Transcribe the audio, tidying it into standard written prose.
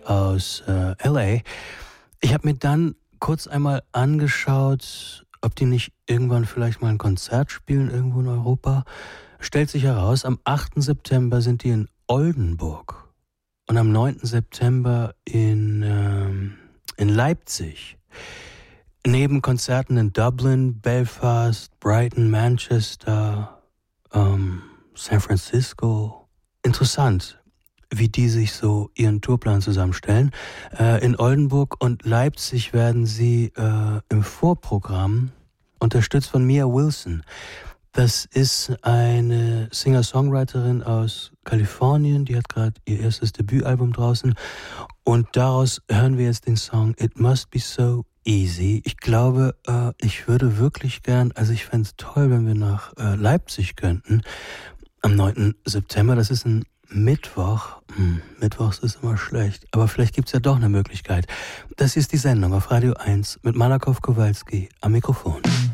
aus LA. Ich habe mir dann kurz einmal angeschaut, ob die nicht irgendwann vielleicht mal ein Konzert spielen irgendwo in Europa. Stellt sich heraus, am 8. September sind die in Oldenburg und am 9. September in Leipzig. Neben Konzerten in Dublin, Belfast, Brighton, Manchester, San Francisco. Interessant, wie die sich so ihren Tourplan zusammenstellen. In Oldenburg und Leipzig werden sie im Vorprogramm unterstützt von Mia Wilson. Das ist eine Singer-Songwriterin aus Kalifornien, die hat gerade ihr erstes Debütalbum draußen und daraus hören wir jetzt den Song It Must Be So Easy. Ich glaube, ich würde wirklich gern, also ich fände es toll, wenn wir nach Leipzig könnten, am 9. September, das ist ein Mittwoch. Mittwochs ist immer schlecht, aber vielleicht gibt es ja doch eine Möglichkeit. Das ist die Sendung auf Radio 1 mit Malakow Kowalski am Mikrofon.